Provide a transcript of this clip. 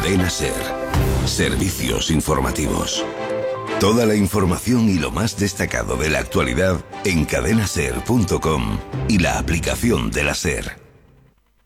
Cadena Ser. Servicios informativos. Toda la información y lo más destacado de la actualidad en cadenaser.com y la aplicación de la Ser.